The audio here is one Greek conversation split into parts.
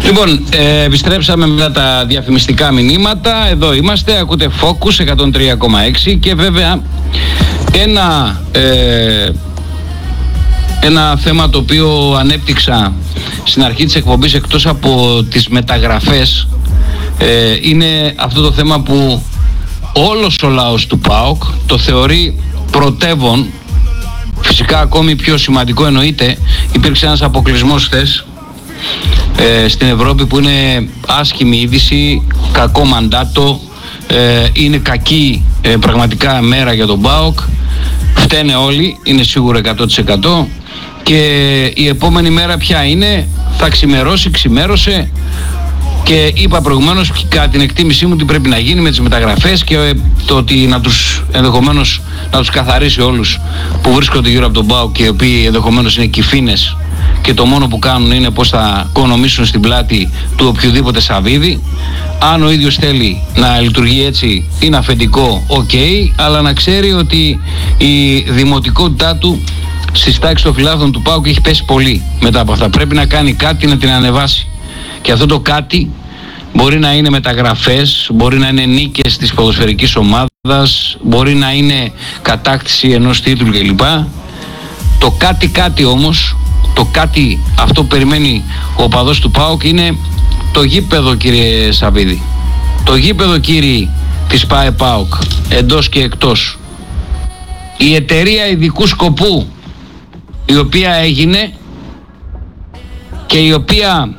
Λοιπόν, επιστρέψαμε μετά τα διαφημιστικά μηνύματα. Εδώ είμαστε, ακούτε Focus 103,6 και βέβαια ένα θέμα το οποίο ανέπτυξα στην αρχή της εκπομπής, εκτός από τις μεταγραφές, είναι αυτό το θέμα που όλος ο λαός του ΠΑΟΚ το θεωρεί πρωτεύον. Φυσικά ακόμη πιο σημαντικό εννοείται, υπήρξε ένας αποκλεισμός χθες στην Ευρώπη που είναι άσχημη είδηση, κακό μαντάτο, είναι κακή πραγματικά μέρα για τον ΠΑΟΚ, φταίνε όλοι, είναι σίγουρο 100%, και η επόμενη μέρα ποια είναι, θα ξημερώσει, ξημέρωσε, και είπα προηγουμένως κατά την εκτίμησή μου τι πρέπει να γίνει με τις μεταγραφές και το ότι ενδεχομένως να τους καθαρίσει όλους που βρίσκονται γύρω από τον ΠΑΟΚ και οι οποίοι ενδεχομένως είναι κυφίνες και το μόνο που κάνουν είναι πώς θα οικονομήσουν στην πλάτη του οποιοδήποτε Σαββίδη. Αν ο ίδιος θέλει να λειτουργεί έτσι είναι αφεντικό, ok, αλλά να ξέρει ότι η δημοτικότητά του στις τάξεις των φιλάθλων του ΠΑΟΚ έχει πέσει πολύ μετά από αυτά. Πρέπει να κάνει κάτι να την ανεβάσει. Και αυτό το κάτι μπορεί να είναι μεταγραφές, μπορεί να είναι νίκες της ποδοσφαιρικής ομάδας, μπορεί να είναι κατάκτηση ενός τίτλου κλπ. Το κάτι όμως, το κάτι αυτό που περιμένει ο οπαδός του ΠΑΟΚ είναι το γήπεδο, κύριε Σαββίδη. Το γήπεδο, κύριοι της ΠΑΕ ΠΑΟΚ, εντός και εκτός. Η εταιρεία ειδικού σκοπού η οποία έγινε και η οποία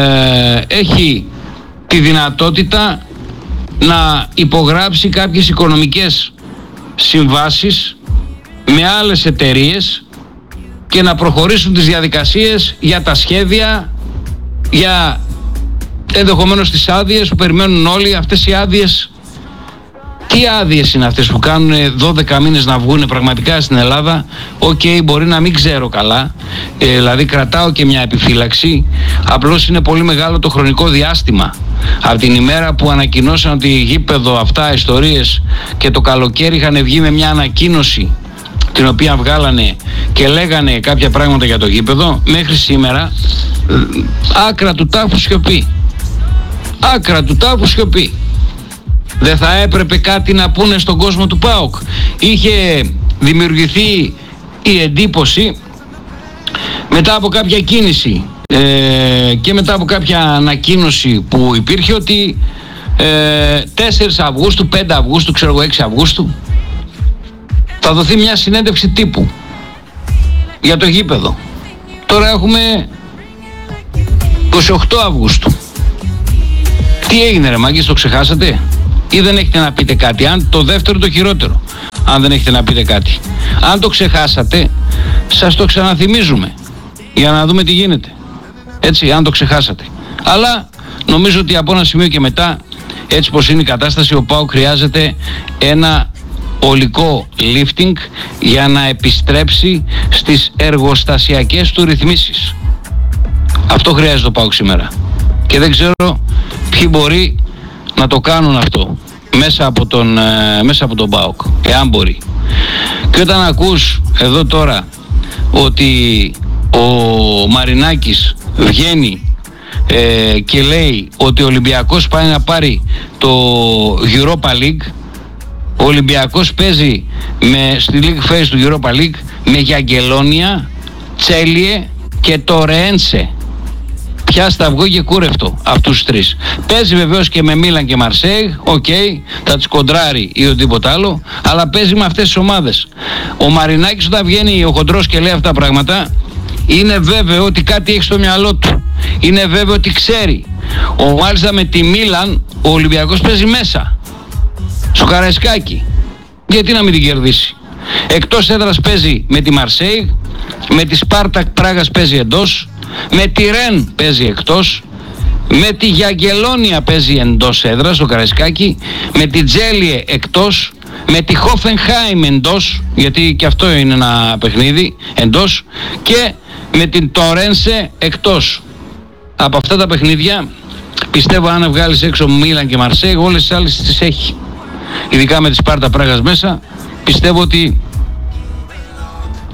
έχει τη δυνατότητα να υπογράψει κάποιες οικονομικές συμβάσεις με άλλες εταιρείες και να προχωρήσουν τις διαδικασίες για τα σχέδια, για ενδεχομένως τις άδειες που περιμένουν όλοι. Αυτές οι άδειες, τι άδειες είναι αυτές που κάνουν 12 μήνες να βγουν πραγματικά στην Ελλάδα? Ok, μπορεί να μην ξέρω καλά, δηλαδή κρατάω και μια επιφύλαξη, απλώς είναι πολύ μεγάλο το χρονικό διάστημα. Από την ημέρα που ανακοινώσαν ότι γήπεδο, αυτά ιστορίες, και το καλοκαίρι είχαν βγει με μια ανακοίνωση την οποία βγάλανε και λέγανε κάποια πράγματα για το γήπεδο, μέχρι σήμερα άκρα του τάφου σιωπή. Άκρα του τάφου σιωπή. Δεν θα έπρεπε κάτι να πούνε στον κόσμο του ΠΑΟΚ? Είχε δημιουργηθεί η εντύπωση μετά από κάποια κίνηση και μετά από κάποια ανακοίνωση που υπήρχε ότι 4 Αυγούστου, 5 Αυγούστου, ξέρω εγώ 6 Αυγούστου θα δοθεί μια συνέντευξη τύπου για το γήπεδο. Τώρα έχουμε 28 Αυγούστου. Τι έγινε ρε μάγκες, το ξεχάσατε? Ή δεν έχετε να πείτε κάτι? Αν το δεύτερο το χειρότερο, αν δεν έχετε να πείτε κάτι. Αν το ξεχάσατε, σας το ξαναθυμίζουμε για να δούμε τι γίνεται. Έτσι, αν το ξεχάσατε. Αλλά νομίζω ότι από ένα σημείο και μετά, έτσι πως είναι η κατάσταση, ο ΠΑΟΚ χρειάζεται ένα ολικό lifting για να επιστρέψει στις εργοστασιακές του ρυθμίσεις. Αυτό χρειάζεται ο ΠΑΟΚ σήμερα. Και δεν ξέρω ποιοι μπορεί να το κάνουν αυτό μέσα από τον ΠΑΟΚ, εάν μπορεί. Και όταν ακούς εδώ τώρα ότι ο Μαρινάκης βγαίνει και λέει ότι ο Ολυμπιακός πάει να πάρει το Europa League, ο Ολυμπιακός παίζει στη League Phase του Europa League με Γιαγκελόνια, Τσέλιε και το Ρένσε. Πια σταυγό και κούρευτο αυτούς τους τρεις. Παίζει βεβαίως και με Μίλαν και Μαρσέιγ, θα τις κοντράρει ή οτιδήποτε άλλο, αλλά παίζει με αυτές τις ομάδες. Ο Μαρινάκης όταν βγαίνει ο χοντρός και λέει αυτά τα πράγματα, είναι βέβαιο ότι κάτι έχει στο μυαλό του. Είναι βέβαιο ότι ξέρει. Μάλιστα με τη Μίλαν ο Ολυμπιακός παίζει μέσα, στο Καραϊσκάκι. Γιατί να μην την κερδίσει? Εκτός έδρας παίζει με τη Μαρσέιγ, με τη Σπάρτακ Πράγας παίζει εντός, με τη Ρεν παίζει εκτός, με τη Γιαγκελόνια παίζει εντός έδρας στο Καραϊσκάκι, με τη Τζέλιε εκτός, με τη Χόφενχάιμ εντός, γιατί και αυτό είναι ένα παιχνίδι εντός, και με την Τορένσε εκτός. Από αυτά τα παιχνίδια πιστεύω αν βγάλεις έξω Μίλαν και Μαρσέιγ, όλες τις άλλες τις έχει. Ειδικά με τη Σπάρτα Πράγας μέσα, πιστεύω ότι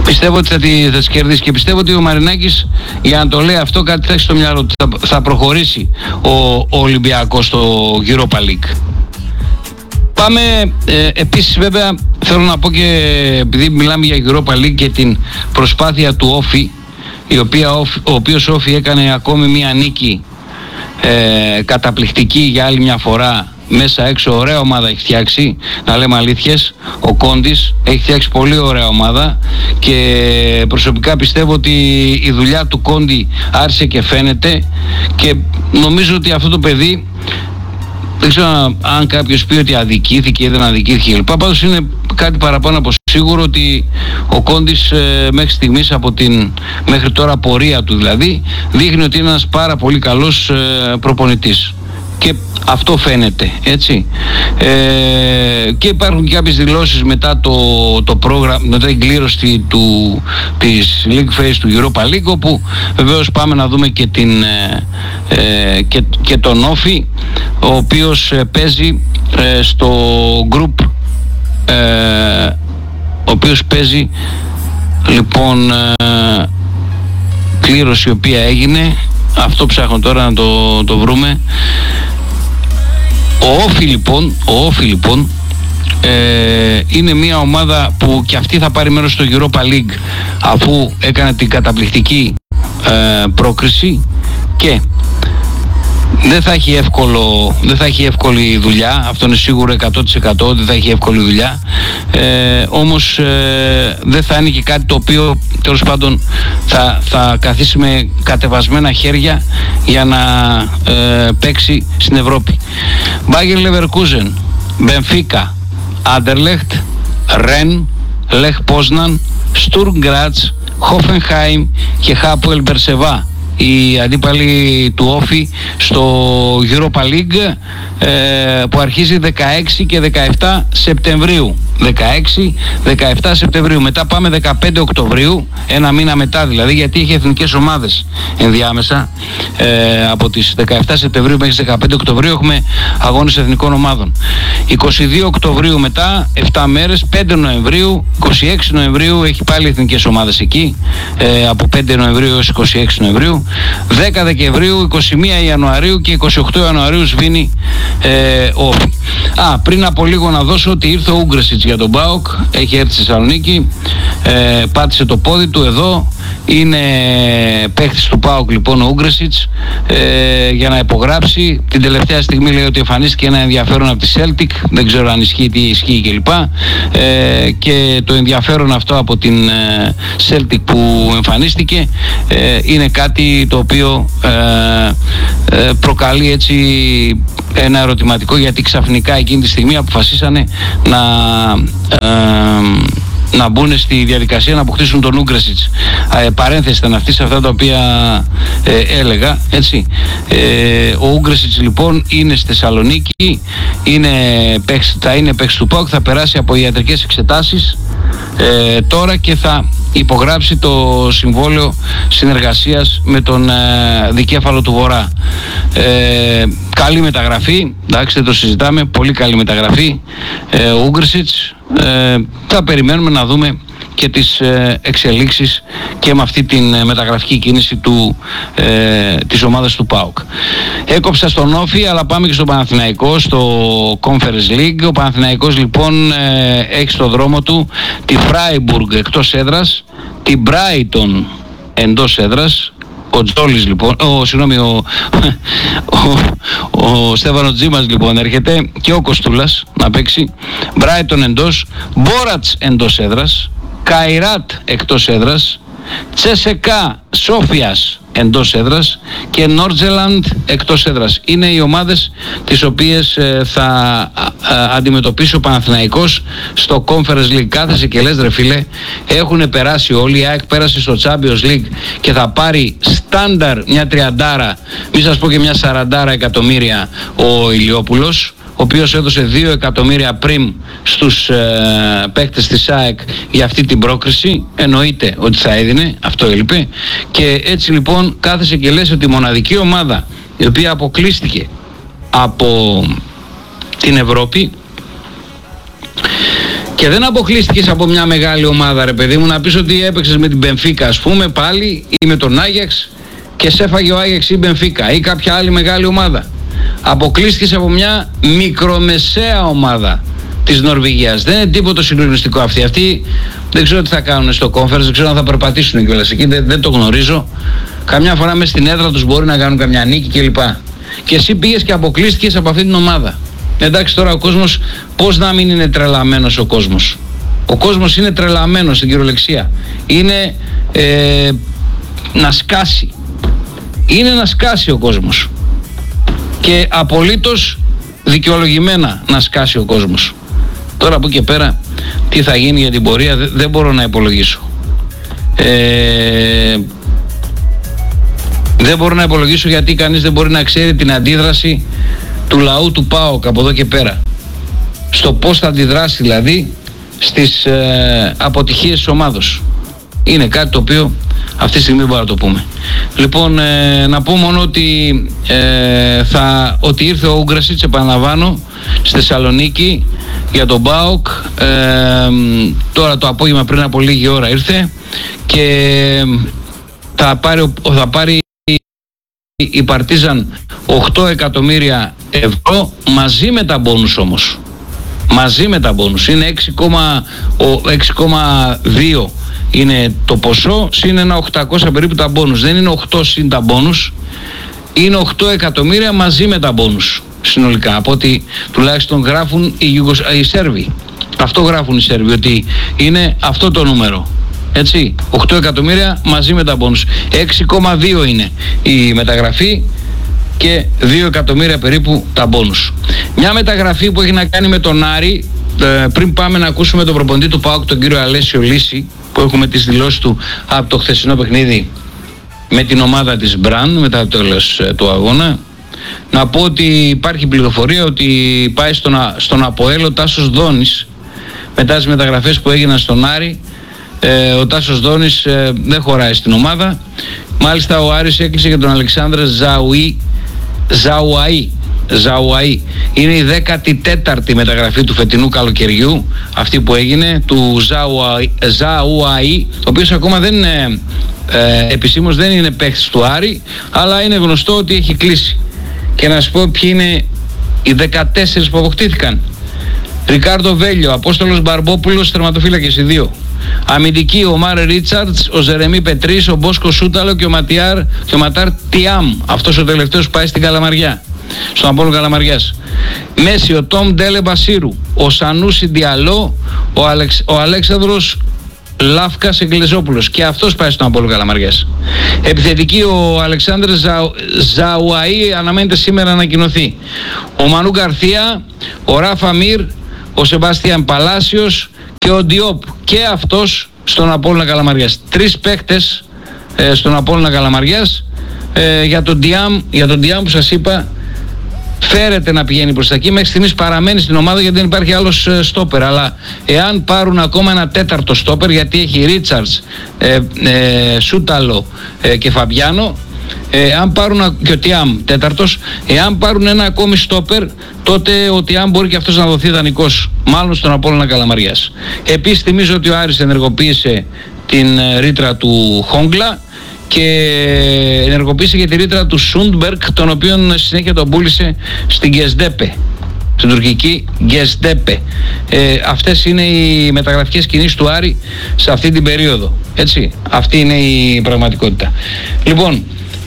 Πιστεύω ότι θα τις κερδίσει και πιστεύω ότι ο Μαρινάκης, για να το λέει αυτό, κάτι θα έχει στο μυαλό του. Θα προχωρήσει ο Ολυμπιακός στο Europa League. Πάμε επίσης, βέβαια θέλω να πω, και επειδή μιλάμε για Europa League και την προσπάθεια του Όφη, ο οποίος Όφη έκανε ακόμη μία νίκη καταπληκτική για άλλη μια φορά, μέσα έξω ωραία ομάδα έχει φτιάξει, να λέμε αλήθειες. Ο Κόντις έχει φτιάξει πολύ ωραία ομάδα και προσωπικά πιστεύω ότι η δουλειά του Κόντι άρχισε και φαίνεται, και νομίζω ότι αυτό το παιδί, δεν ξέρω αν κάποιος πει ότι αδικήθηκε ή δεν αδικήθηκε κλπ. Πάντως είναι κάτι παραπάνω από σίγουρο ότι ο Κόντις μέχρι στιγμής, από την μέχρι τώρα πορεία του δηλαδή, δείχνει ότι είναι ένας πάρα πολύ καλός προπονητής. Και αυτό φαίνεται, έτσι. Και υπάρχουν και κάποιες δηλώσεις μετά το πρόγραμμα, μετά την κλήρωση της League Phase του Europa League, όπου βεβαίως πάμε να δούμε και τον Όφη, ο οποίος παίζει στο group, ο οποίος παίζει λοιπόν κλήρωση η οποία έγινε. Αυτό ψάχνω τώρα να το βρούμε. Ο Όφη λοιπόν είναι μια ομάδα που και αυτή θα πάρει μέρος στο Europa League, αφού έκανε την καταπληκτική πρόκριση, και δεν θα έχει εύκολη δουλειά, αυτό είναι σίγουρο 100%, δεν θα έχει εύκολη δουλειά, όμως δεν θα είναι και κάτι το οποίο τέλος πάντων θα καθίσει με κατεβασμένα χέρια για να παίξει στην Ευρώπη. Μπάγερ Λεβερκούζεν, Μπενφίκα, Άντερλεχτ, Ρεν, Λεχ Πόσναν, Στουρμ Γκράτς, Χόφενχάιμ και Χάποελ Μπερσεβά, οι αντίπαλοι του Όφη στο Europa League, που αρχίζει 16 και 17 Σεπτεμβρίου. 16-17 Σεπτεμβρίου. Μετά πάμε 15 Οκτωβρίου, ένα μήνα μετά δηλαδή, γιατί έχει εθνικές ομάδες ενδιάμεσα. Από τις 17 Σεπτεμβρίου μέχρι τις 15 Οκτωβρίου έχουμε αγώνες εθνικών ομάδων. 22 Οκτωβρίου μετά, 7 μέρες, 5 Νοεμβρίου, 26 Νοεμβρίου έχει πάλι εθνικές ομάδες εκεί, από 5 Νοεμβρίου έως 26 Νοεμβρίου. 10 Δεκεμβρίου, 21 Ιανουαρίου και 28 Ιανουαρίου σβήνει Όφη. Πριν από λίγο να δώσω ότι ήρθε ο Ούγκρεσιτς για τον ΠΑΟΚ, έχει έρθει στη Θεσσαλονίκη, πάτησε το πόδι του εδώ, είναι παίχτης του ΠΑΟΚ λοιπόν ο Ούγκρεσιτς, για να υπογράψει. Την τελευταία στιγμή λέει ότι εμφανίστηκε ένα ενδιαφέρον από τη Celtic, δεν ξέρω αν ισχύει, τι ισχύει κλπ. Και το ενδιαφέρον αυτό από την Celtic που εμφανίστηκε είναι κάτι το οποίο προκαλεί έτσι ένα ερωτηματικό, γιατί ξαφνικά εκείνη τη στιγμή αποφασίσανε να μπουν στη διαδικασία να αποκτήσουν τον Ούγκρεσιτς. Παρένθεση ήταν αυτή σε αυτά τα οποία έλεγα, έτσι. Ο Ούγκρεσιτς λοιπόν είναι στη Θεσσαλονίκη, θα είναι παίκτης του ΠΑΟΚ, θα περάσει από ιατρικές εξετάσεις τώρα και θα υπογράψει το συμβόλαιο συνεργασίας με τον δικέφαλο του Βορρά. Καλή μεταγραφή, εντάξει, δεν το συζητάμε, πολύ καλή μεταγραφή ο Ούγκρεσιτς. Θα περιμένουμε να δούμε και τις εξελίξεις και με αυτή την μεταγραφική κίνηση της ομάδας του ΠΑΟΚ. Έκοψα στον Όφη, αλλά πάμε και στον Παναθηναϊκό, στο Conference League. Ο Παναθηναϊκός λοιπόν έχει στο δρόμο του τη Φράιμπουργκ εκτός έδρας, την Brighton εντός έδρας. Ο Τζόλης λοιπόν, ο Στέφανο Τζίμας λοιπόν έρχεται, και ο Κοστούλας να παίξει. Brighton εντός, Μπόρατς εντός έδρας, Καϊράτ εκτός έδρας, Τσέσεκα Σόφιας εντός έδρας και Νόρτζελαντ εκτός έδρας. Είναι οι ομάδες τις οποίες θα αντιμετωπίσει ο Παναθηναϊκός στο Conference League. Κάθεσαι και λες, ρε φίλε, έχουν περάσει όλοι. Η ΑΕΚ πέρασε στο Champions League και θα πάρει στάνταρ μια 30, μη σας πω και μια 40 εκατομμύρια ο Ηλιόπουλος, ο οποίος έδωσε 2 εκατομμύρια πριν στους παίκτες της ΑΕΚ για αυτή την πρόκριση. Εννοείται ότι θα έδινε, αυτό έλειπε. Και έτσι λοιπόν κάθεσε και λες ότι η μοναδική ομάδα η οποία αποκλείστηκε από την Ευρώπη Και δεν αποκλείστηκες από μια μεγάλη ομάδα, ρε παιδί μου, να πεις ότι έπαιξες με την Μπενφίκα, ας πούμε, πάλι, ή με τον Άγιαξ και σε έφαγε ο Άγιαξ ή Μπενφίκα ή κάποια άλλη μεγάλη ομάδα. Αποκλείστηκες από μια μικρομεσαία ομάδα της Νορβηγίας. Δεν είναι τίποτα συγκλονιστικό αυτοί. Αυτοί δεν ξέρω τι θα κάνουν στο conference, δεν ξέρω αν θα περπατήσουν κιόλας εκεί, δεν το γνωρίζω. Καμιά φορά μες στην έδρα τους μπορεί να κάνουν καμιά νίκη κλπ. Και εσύ πήγες και αποκλείστηκες από αυτή την ομάδα. Εντάξει, τώρα ο κόσμος, πώς να μην είναι τρελαμένος ο κόσμος? Ο κόσμος είναι τρελαμένος στην κυριολεξία. Είναι να σκάσει. Είναι να σκάσει ο κόσμος. Και απολύτως δικαιολογημένα να σκάσει ο κόσμος. Τώρα από εκεί και πέρα τι θα γίνει για την πορεία δεν μπορώ να υπολογίσω. Δεν μπορώ να υπολογίσω, γιατί κανείς δεν μπορεί να ξέρει την αντίδραση του λαού του ΠΑΟΚ από εδώ και πέρα. Στο πώς θα αντιδράσει δηλαδή στις αποτυχίες της ομάδος. Είναι κάτι το οποίο αυτή τη στιγμή δεν μπορούμε να το πούμε. Λοιπόν, να πω μόνο ότι ήρθε ο Ούγκρασιτς, επαναλαμβάνω, στη Θεσσαλονίκη για τον ΠΑΟΚ. Τώρα το απόγευμα πριν από λίγη ώρα ήρθε και θα πάρει η Παρτίζαν 8 εκατομμύρια ευρώ μαζί με τα μπόνους όμως. Μαζί με τα μπόνους. Είναι 6,2 είναι το ποσό, συν ένα 800 περίπου τα μπόνους. Δεν είναι 8 συν τα μπόνους, είναι 8 εκατομμύρια μαζί με τα μπόνους συνολικά. Από ότι τουλάχιστον γράφουν οι Σέρβοι. Αυτό γράφουν οι Σέρβοι, ότι είναι αυτό το νούμερο. Έτσι, 8 εκατομμύρια μαζί με τα μπόνους. 6,2 είναι η μεταγραφή και 2 εκατομμύρια περίπου τα μπόνους. Μια μεταγραφή που έχει να κάνει με τον Άρη, πριν πάμε να ακούσουμε τον προπονητή του ΠΑΟΚ, τον κύριο Αλέσιο Λύση, που έχουμε τις δηλώσεις του από το χθεσινό παιχνίδι με την ομάδα της Μπραν μετά το τέλος του αγώνα. Να πω ότι υπάρχει πληροφορία ότι πάει στον ΑΠΟΕΛ ο Τάσος Δόνης μετά τις μεταγραφές που έγιναν στον Άρη. Ο Τάσος Δόνης δεν χωράει στην ομάδα. Μάλιστα ο Άρης έκλεισε και τον Αλεξάνδρα Ζαουαΐ. Είναι η 14η μεταγραφή του φετινού καλοκαιριού, αυτή που έγινε, του Ζαουαΐ, ο οποίος ακόμα δεν είναι επισήμως, δεν είναι παίκτης του Άρη, αλλά είναι γνωστό ότι έχει κλείσει. Και να σας πω ποιοι είναι οι 14 που αποκτήθηκαν. Ρικάρντο Βέλιο, Απόστολος Μπαρμπόπουλος, τερματοφύλακες οι δύο. Αμυντική, ο Μάρε Ρίτσαρτς, ο Ζερεμί Πετρίς, ο Μπόσκο Σούταλο και ο Ματάρ Τιάμ. Αυτός ο τελευταίος πάει στην Καλαμαριά, στον Απόλλων Καλαμαριάς. Μέση, ο Τόμ Ντέλε Μπασίρου, ο Σανούσι Διαλό, ο Αλέξανδρος Λάφκας Εγκλεζόπουλος, και αυτός πάει στον Απόλλων Καλαμαριάς. Επιθετική, ο Αλεξάνδρες Ζαουαΐ, αναμένεται σήμερα να ανακοινωθεί. Ο Μανού Γκαρθία, ο Ράφα Μίρ, ο Σεμπάστιαν Παλάσιος και ο Ντιόπ, και αυτός στον Απόλλωνα Καλαμαριάς. 3 παίκτες στον Απόλλωνα Καλαμαριάς. Για τον Ντιάμ που σας είπα, φέρεται να πηγαίνει προς τα εκεί. Μέχρι στιγμής παραμένει στην ομάδα γιατί δεν υπάρχει άλλος στόπερ. Αλλά εάν πάρουν ακόμα ένα τέταρτο στόπερ, γιατί έχει Ρίτσαρτς, Σούταλο και Φαμπιάνο, αν πάρουν, και ο Τιάμ τέταρτος, εάν πάρουν ένα ακόμη στόπερ, τότε ο Τιάμ μπορεί και αυτός να δοθεί δανεικός, μάλλον στον Απόλλωνα Καλαμαριάς. Επίσης θυμίζω ότι ο Άρης ενεργοποίησε την ρήτρα του Χόγκλα και ενεργοποίησε και τη ρήτρα του Σούντμπερκ, τον οποίον συνέχεια τον πούλησε στην Γκεσντέπε, στην τουρκική Γκεσντέπε. Αυτές είναι οι μεταγραφικές κινήσεις του Άρη σε αυτή την περίοδο. Έτσι, αυτή είναι η πραγματικότητα. Λοιπόν,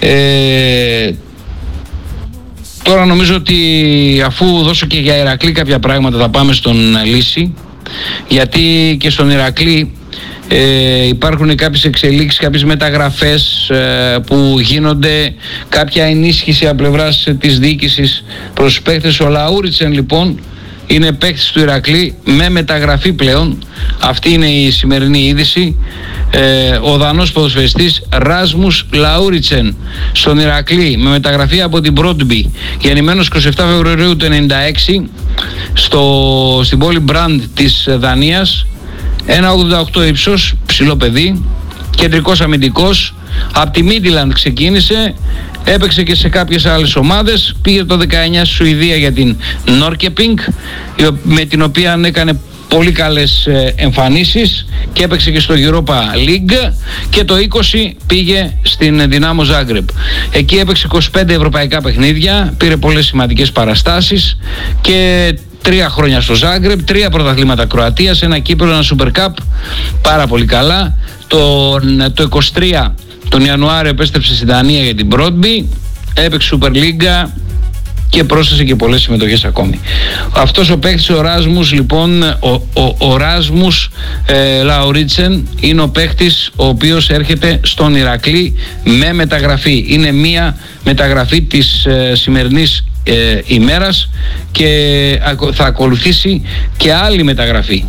τώρα νομίζω ότι αφού δώσω και για Ηρακλή κάποια πράγματα, θα πάμε στον Λύση, γιατί και στον Ηρακλή υπάρχουν κάποιες εξελίξεις, κάποιες μεταγραφές που γίνονται, κάποια ενίσχυση από πλευράς της διοίκησης προς τους παίκτες. Ο Λαούριτσεν λοιπόν είναι παίκτης του Ηρακλή με μεταγραφή πλέον. Αυτή είναι η σημερινή είδηση. Ο Δανός ποδοσφαιριστής Ράσμους Λαούριτσεν στον Ηρακλή με μεταγραφή από την Μπρόντμπι, γεννημένος 27 Φεβρουαρίου του 1996 στην πόλη Μπραντ της Δανίας. 1,88 ύψος, ψηλό παιδί, κεντρικός αμυντικός. Από τη Μίντιλαντ ξεκίνησε, έπαιξε και σε κάποιες άλλες ομάδες. Πήγε το 19 στη Σουηδία για την Νόρκεπινγκ, με την οποία έκανε πολύ καλές εμφανίσεις και έπαιξε και στο Europa League, και το 20 πήγε στην Dinamo Zagreb. Εκεί έπαιξε 25 ευρωπαϊκά παιχνίδια, πήρε πολλές σημαντικές παραστάσεις και 3 χρόνια στο Zagreb, 3 πρωταθλήματα Κροατίας, ένα κύπελλο, ένα Super Cup, πάρα πολύ καλά. Το 23 τον Ιανουάριο επέστρεψε στην Δανία για την Brøndby, έπαιξε Super League και πρόσθεσε και πολλές συμμετοχές ακόμη. Αυτός ο παίκτης, ο Ράσμους, λοιπόν, ο Ράσμους Λαουρίτσεν, είναι ο παίκτης ο οποίος έρχεται στον Ηρακλή με μεταγραφή. Είναι μία μεταγραφή της σημερινής ημέρας και θα ακολουθήσει και άλλη μεταγραφή.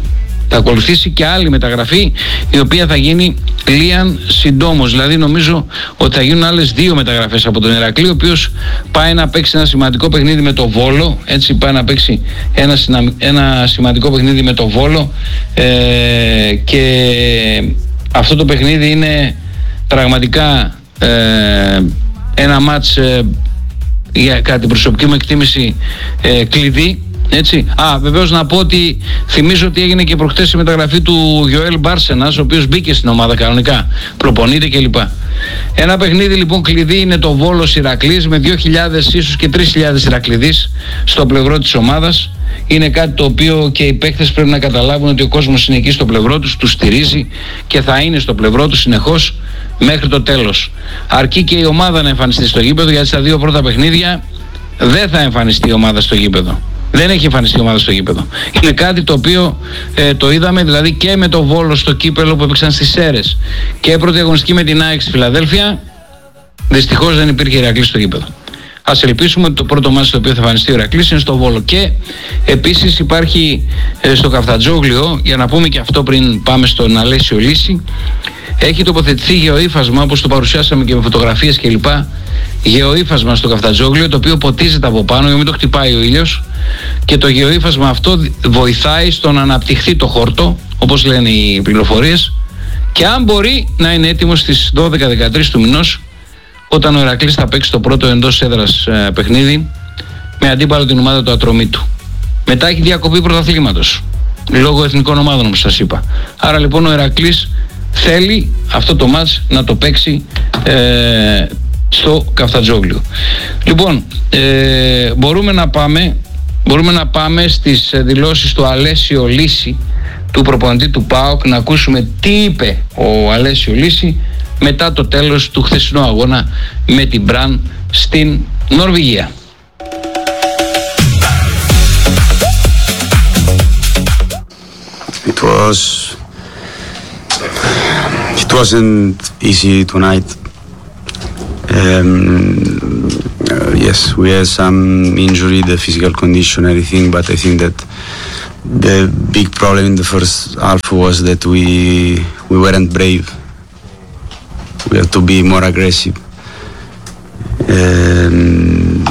Η οποία θα γίνει λίαν συντόμως. Δηλαδή νομίζω ότι θα γίνουν άλλες 2 μεταγραφές από τον Ηρακλή, ο οποίος πάει να παίξει ένα σημαντικό παιχνίδι με το Βόλο. Έτσι πάει να παίξει ένα σημαντικό παιχνίδι με το Βόλο, και αυτό το παιχνίδι είναι πραγματικά ένα μάτς, κατά την προσωπική μου εκτίμηση, κλειδί. Έτσι. Βεβαίως να πω ότι θυμίζω ότι έγινε και προχτές η μεταγραφή του Γιοέλ Μπάρσενας, ο οποίος μπήκε στην ομάδα κανονικά, προπονείται κλπ. Ένα παιχνίδι λοιπόν κλειδί είναι το Βόλος Ηρακλής, με 2.000 ίσως και 3.000 Ηρακληδείς στο πλευρό της ομάδας. Είναι κάτι το οποίο και οι παίκτες πρέπει να καταλάβουν, ότι ο κόσμος είναι εκεί στο πλευρό τους, τους στηρίζει και θα είναι στο πλευρό τους συνεχώς μέχρι το τέλος. Αρκεί και η ομάδα να εμφανιστεί στο γήπεδο, γιατί στα 2 πρώτα παιχνίδια δεν θα εμφανιστεί η ομάδα στο γήπεδο. Δεν έχει εμφανιστεί η ομάδα στο γήπεδο. Είναι κάτι το οποίο το είδαμε δηλαδή και με το Βόλο στο κύπελλο που έπαιξαν στις Σέρρες, και πρώτη αγωνιστική με την ΑΕΚ στη Φιλαδέλφια. Δυστυχώς δεν υπήρχε Ηρακλής στο γήπεδο. Ας ελπίσουμε ότι το πρώτο μάτι στο οποίο θα εμφανιστεί ο Ηρακλής είναι στο Βόλο. Και επίσης υπάρχει στο Καφτατζόγλιο, για να πούμε και αυτό πριν πάμε στον Αλέσιο Λύση, έχει τοποθετηθεί γεωύφασμα, όπως το παρουσιάσαμε και με φωτογραφίες κλπ. Γεωύφασμα στο Καφτατζόγλιο, το οποίο ποτίζεται από πάνω για να μην το χτυπάει ο ήλιος, και το γεωύφασμα αυτό βοηθάει στο να αναπτυχθεί το χόρτο, όπως λένε οι πληροφορίες, και αν μπορεί να είναι έτοιμο στις 12-13 του μηνός, όταν ο Ηρακλής θα παίξει το πρώτο εντός έδρας παιχνίδι με αντίπαλο την ομάδα του Ατρομήτου. Μετά έχει διακοπή πρωταθλήματος λόγω εθνικών ομάδων, όπως σας είπα. Άρα λοιπόν ο Ηρακλής θέλει αυτό το μάτς να το παίξει στο Καφτατζόγλιο. Λοιπόν, μπορούμε να πάμε στις δηλώσεις του Αλέσιο Λύση, του προπονητή του ΠΑΟΚ, να ακούσουμε τι είπε ο Αλέσιο Λύση μετά το τέλος του χθεσινού αγώνα με την Μπραν στην Νορβηγία. It wasn't easy tonight. Yes, we had some injury, the physical condition, everything, but I think that the big problem in the first half was that we weren't brave. We have to be more aggressive. And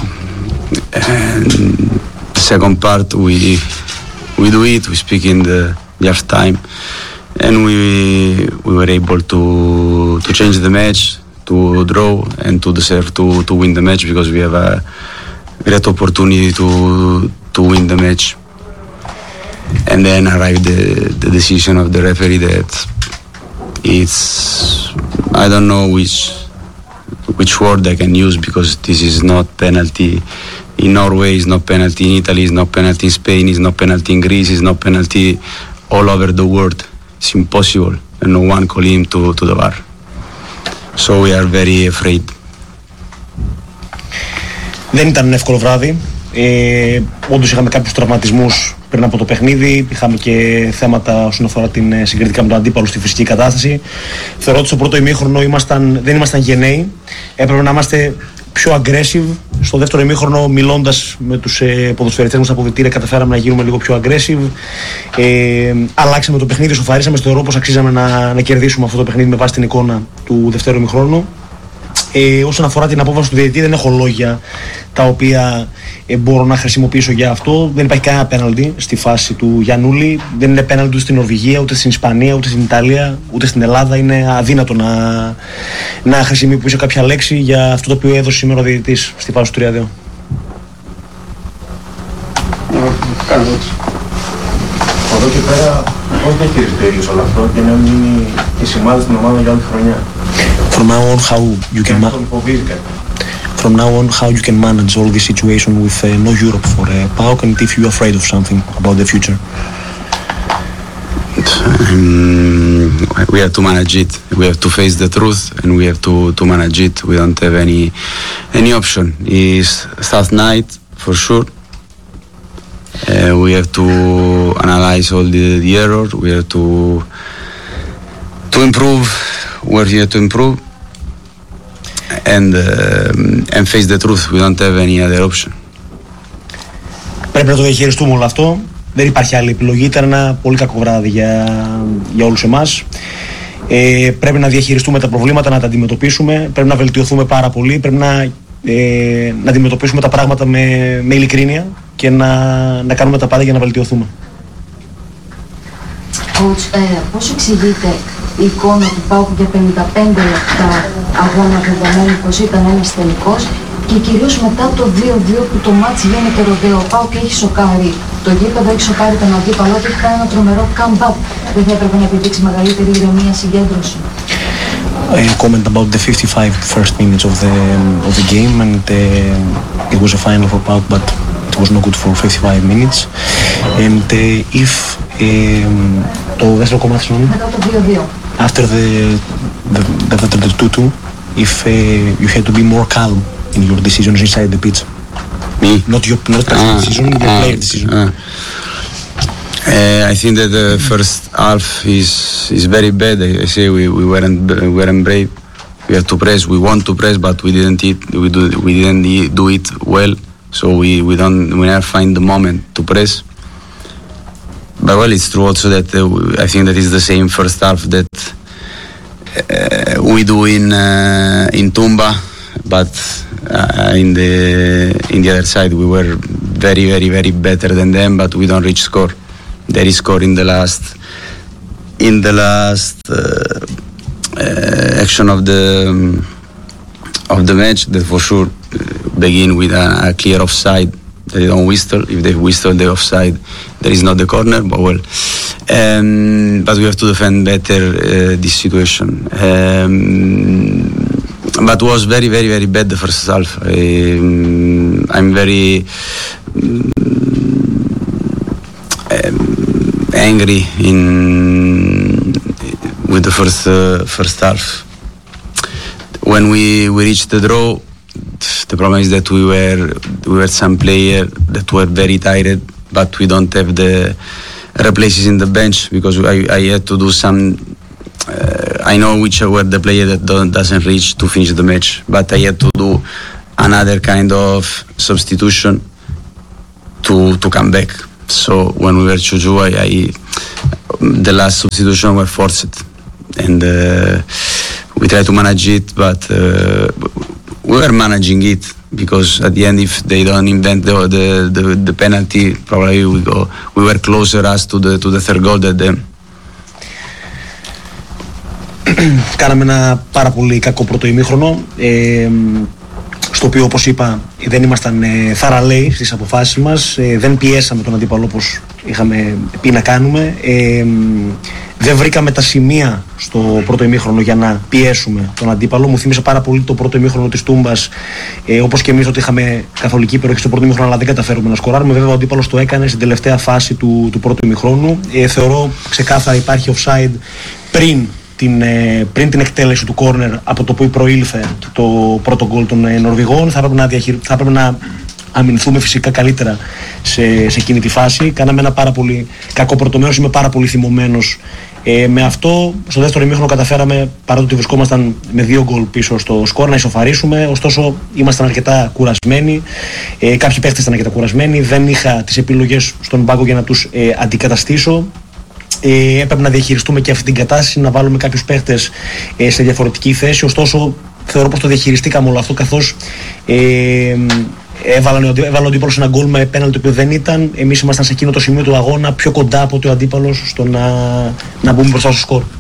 the second part, we do it. We speak in the half time, and we were able to change the match, to draw, and to deserve to win the match, because we have a great opportunity to win the match. And then arrived the decision of the referee that it's, I don't know which word I can use, because this is not penalty in Norway, it's not penalty in Italy, it's not penalty in Spain, it's not penalty in Greece, it's not penalty all over the world. It's impossible, and no one call him to the VAR. So we are very afraid. Δεν ήταν εύκολο βράδυ. Όντως είχαμε κάποιους τραυματισμούς πριν από το παιχνίδι. Είχαμε και θέματα όσον αφορά την συγκριτικά με τον αντίπαλο στη φυσική κατάσταση. Θεωρώ ότι στο πρώτο ημίχρονο δεν ήμασταν γενναίοι. Έπρεπε να είμαστε πιο aggressive. Στο δεύτερο ημίχρονο, μιλώντας με τους ποδοσφαιριστές μας στα αποδυτήρια, καταφέραμε να γίνουμε λίγο πιο aggressive. Αλλάξαμε το παιχνίδι, σοφαρίσαμε. Θεωρώ πως αξίζαμε να κερδίσουμε αυτό το παιχνίδι με βάση την εικόνα του δεύτερου ημίχρονου. Όσον αφορά την απόφαση του διαιτητή, δεν έχω λόγια τα οποία μπορώ να χρησιμοποιήσω για αυτό. Δεν υπάρχει κανένα πέναλτι στη φάση του Γιαννούλη. Δεν είναι πέναλτι ούτε στην Νορβηγία, ούτε στην Ισπανία, ούτε στην Ιταλία, ούτε στην Ελλάδα. Είναι αδύνατο να χρησιμοποιήσω κάποια λέξη για αυτό το οποίο έδωσε σήμερα ο διαιτητής στη φάση του 3-2. Από εδώ και πέρα, πώς διαχειρίζεται ο ίδιος όλο αυτό και να μείνει η σημάδα στην ομάδα για όλη τη χρονιά? From now on, how you can manage all this situation with no Europe for PAOK, and if you're afraid of something about the future? We have to manage it. We have to face the truth, and we have to manage it. We don't have any option. It's South night for sure. We have to analyze all the error. We have to improve where we have to improve, and face the truth. We don't have any other option. Πρέπει να το διαχειριστούμε όλο αυτό. Δεν υπάρχει άλλη επιλογή. Ήταν ένα πολύ κακό βράδυ για όλους εμάς. Πρέπει να διαχειριστούμε τα προβλήματα, να τα αντιμετωπίσουμε. Πρέπει να βελτιωθούμε πάρα πολύ. Πρέπει να αντιμετωπίσουμε τα πράγματα με ειλικρίνεια και να κάνουμε τα πάντα για να βελτιωθούμε. Πώς εξηγείται η εικόνα του ΠΑΟΚ για 55 λεπτά αγώνα, δεδομένου πως ήταν ένας τελικός, και κυρίως μετά το 2-2 που το μάτς γίνεται ροδέο? Ο ΠΑΟΚ έχει σοκάρει το γήπεδο, έχει σοκάρει τον αντίπαλο και έχει κάνει ένα τρομερό comeback. Δεν θα έπρεπε να επιδείξει μεγαλύτερη ηρεμία, συγκέντρωση? Comment about the 55 first minutes of the game, and it was a final for PAOK, but it was not good for 55 minutes. And if το δεύτερο κομμάτι, συγγνώμη, μετά το 2-2, after the 2-2, if you had to be more calm in your decisions inside the pitch. Me? Not your decision, your player decision. I think that the first half is very bad. I say we weren't brave. We have to press. We want to press, but we didn't do it well. So we never find the moment to press. But well, it's true also that I think that is the same first half that we do in Tumba, but in the other side we were very better than them, but we don't reach score. There is score in the last action of the match that for sure begin with a clear offside. They don't whistle. If they whistle the offside, there is not the corner. But well, but we have to defend better this situation. But was very bad the first half. I'm very angry with the first half. When we reached the draw, the problem is that we were some players that were very tired, but we don't have the replaces in the bench because I had to do some. I know which were the player that doesn't reach to finish the match, but I had to do another kind of substitution to come back. So when we were Chuju, the last substitution were forced, and we tried to manage it, but we were managing it because at the end, if they don't invent the penalty, probably we were closer as to the third goal than them. Κάναμε ένα πάρα πολύ κακό πρώτο ημίχρονο, στο οποίο, όπως είπα, δεν ήμασταν θαραλέοι στις αποφάσεις μας, δεν πιέσαμε τον αντίπαλο όπως είχαμε πει να κάνουμε, δεν βρήκαμε τα σημεία στο πρώτο ημίχρονο για να πιέσουμε τον αντίπαλο. Μου θύμισε πάρα πολύ το πρώτο ημίχρονο της Τούμπας, όπως και εμείς, ότι είχαμε καθολική υπεροχή στο πρώτο ημίχρονο, αλλά δεν καταφέρουμε να σκοράρουμε. Βέβαια, ο αντίπαλος το έκανε στην τελευταία φάση του πρώτου ημίχρονου. Θεωρώ ξεκάθαρα υπάρχει offside πριν την εκτέλεση του κόρνερ, από το που προήλθε το πρώτο γκολ των Νορβηγών. Θα έπρεπε να αμυνθούμε φυσικά καλύτερα σε εκείνη τη φάση. Κάναμε ένα πάρα πολύ κακό πρώτο μέρος. Είμαι πάρα πολύ θυμωμένος με αυτό. Στο δεύτερο ημίχρονο καταφέραμε, παρά το ότι βρισκόμασταν με 2 γκολ πίσω στο σκορ, να ισοφαρίσουμε. Ωστόσο, ήμασταν αρκετά κουρασμένοι. Κάποιοι παίχτες ήταν αρκετά κουρασμένοι. Δεν είχα τις επιλογές στον πάγκο για να τους αντικαταστήσω. Έπρεπε να διαχειριστούμε και αυτή την κατάσταση, να βάλουμε κάποιους παίχτες σε διαφορετική θέση. Ωστόσο, θεωρώ πως το διαχειριστήκαμε όλο αυτό, καθώς έβαλε ο αντίπαλος ένα γκολ με πέναλτι το οποίο δεν ήταν. Εμείς ήμασταν σε εκείνο το σημείο του αγώνα πιο κοντά από το αντίπαλος στο να μπούμε μπροστά στο σκορ.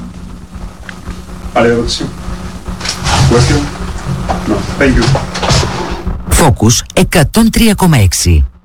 Άλλη ερώτηση? Focus 103,6.